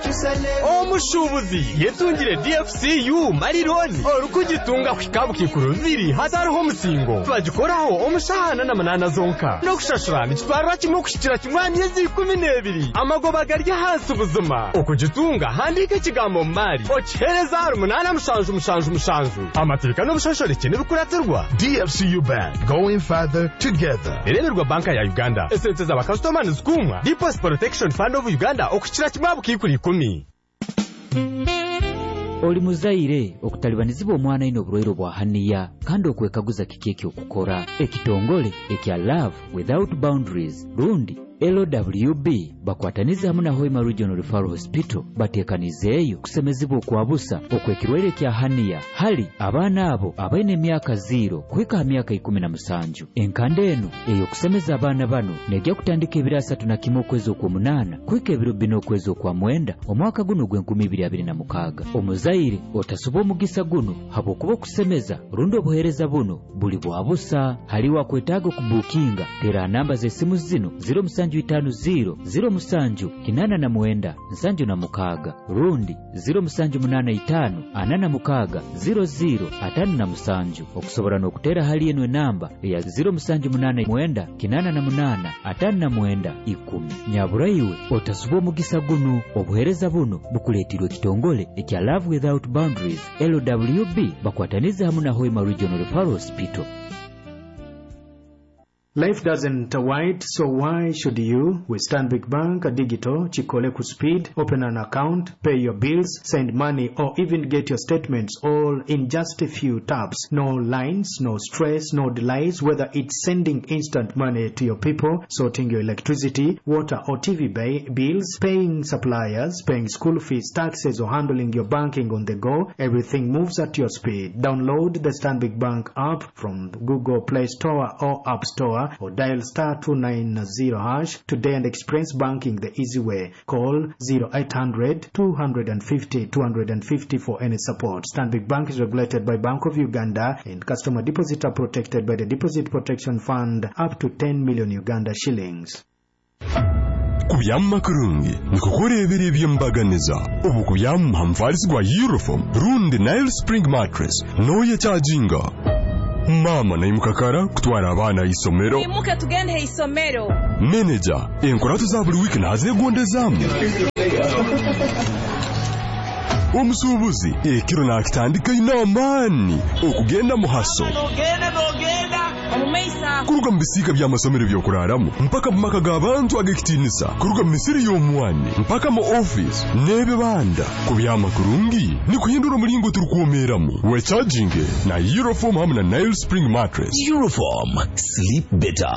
omushubuzi yetungire DFCU marironi orukugitunga kwikabu kikuruziri hatariho musingo bagikoraho omushahana na manana zonka no kushashurana kitwarwa kimwe kushikira kimwanya zi12 amagoba garya hasi ubuzima okugitunga handike kigambo mari okihereza 8 amateka no bushashore n'ibikuraterwa. DFCU Bank, going further together. Eremerwa banka ya Uganda esente za bakastomani zikumwa Deposit Protection Fund of Uganda okukira kimwabu kikuri 10. Oli muzaire okutalibanizibwa omwana ino obulwaire bwa haniya kandi okwekaguza kikeki okukora ekitongole ekya Love Without Boundaries lundi LWB bakwataniza hamu na Hoima Regional Referral Hospital batekanizeeyo kusemezibwa okwabusa okwekirwaire kya haniya hali abaana abo abaine emyaka 0 kuhika myaka 17. Enkande eno eyo kusemeza abaana bano nejja kutandika ebiro 31 okwezi okwomunana kuhika ebiro 4 okwezi okwamwenda omwaka guno gw'2026. Omuzaire otasuba omugisa guno habwokuba okusemeza rundi obuheereza buno buli bwabusa. Haliwo akwetaaga okubuukinga tera namba z'essimu zino 0750 rundi 0785 okusobora n'okutera hali eno enamba eya 0789885910. Nyabura iwe otasuba omugisa guno obuheereza buno bukuleetirwa ekitongole ekya Love Without Boundaries LWB bakwataniza hamu na Hoima Regional Referral Hospital. Life doesn't wait, so why should you? With Stanbic Bank Digital, Chikole ku speed, open an account, pay your bills, send money, or even get your statements all in just a few taps. No lines, no stress, no delays, whether it's sending instant money to your people, sorting your electricity, water or TV bills, paying suppliers, paying school fees, taxes, or handling your banking on the go, everything moves at your speed. Download the Stanbic Bank app from the Google Play Store or App Store, or dial *290# today and experience banking the easy way. Call 0800-250-250 for any support. Stanbic Bank is regulated by Bank of Uganda, and customer deposits are protected by the Deposit Protection Fund up to 10 million Uganda shillings. Kuyamma kurungi nikukurebera ebyembaganiza obu kuyamma hamfarisibwa Euroform rundi Nile Spring Mattress noye charginga mama na imukakara kutwara abana isomero imuke tugende isomero manager enkoratu za buri week nazegondezamu omusubuzi ekiro nakitandika inamani okugenda muhaso kuruga mbisika bya masomero byokuraramo mpaka mumaka gabantu agekitinisa kuruga misiri y'omwani mpaka mu office nebe banda kubyama kurungi ni kuhindura mulingo turukuomeramo we charging na Euroform hamwe na Nile Spring Mattress. Euroform, sleep better.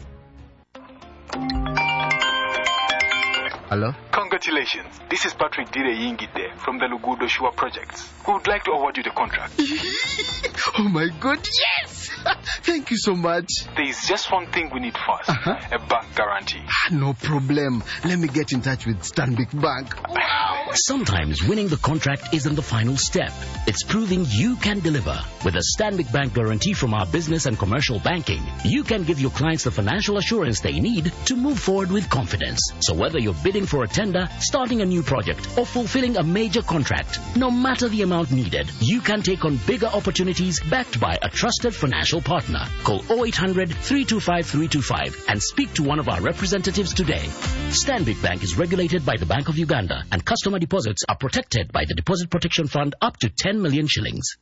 Hello? Congratulations. This is Patrick Dire Yingide from the Lugudo Shua Projects. We would like to award you the contract. Oh my God, yes! Thank you so much. There is just one thing we need first. A bank guarantee. No problem. Let me get in touch with Stanbic Bank. Wow! Sometimes winning the contract isn't the final step. It's proving you can deliver. With a Stanbic Bank guarantee from our business and commercial banking, you can give your clients the financial assurance they need to move forward with confidence. So whether you're bidding for a tender, starting a new project, or fulfilling a major contract, no matter the amount needed, you can take on bigger opportunities backed by a trusted financial partner. Call 0800-325-325 and speak to one of our representatives today. Stanbic Bank is regulated by the Bank of Uganda, and customer deposits are protected by the Deposit Protection Fund up to 10 million shillings.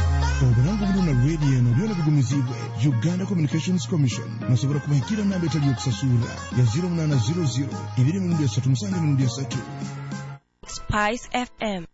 Uganda Communications Commission nasobora kubahikira namba etali yokusasula ya 0800 237 Spice FM.